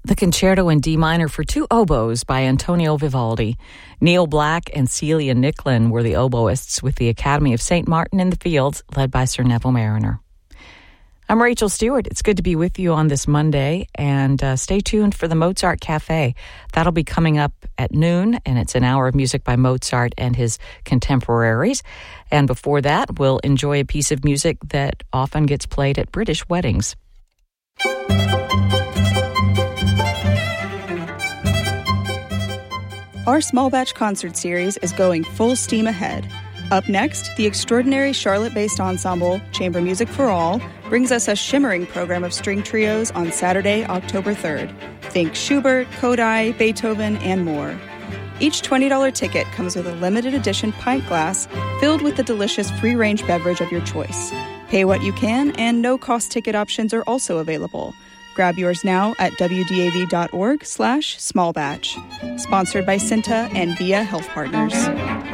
the Concerto in D minor for two oboes by Antonio Vivaldi. Neil Black and Celia Nicklin were the oboists with the Academy of St. Martin in the Fields, led by Sir Neville Marriner. I'm Rachel Stewart. It's good to be with you on this Monday, and stay tuned for the Mozart Cafe. That'll be coming up at noon, and it's an hour of music by Mozart and his contemporaries. And before that, we'll enjoy a piece of music that often gets played at British weddings. Our small batch concert series is going full steam ahead. Up next, the extraordinary Charlotte-based ensemble, Chamber Music for All, brings us a shimmering program of string trios on Saturday, October 3rd. Think Schubert, Kodály, Beethoven, and more. Each $20 ticket comes with a limited edition pint glass filled with the delicious free-range beverage of your choice. Pay what you can, and no-cost ticket options are also available. Grab yours now at wdav.org/smallbatch. Sponsored by Cinta and Via Health Partners.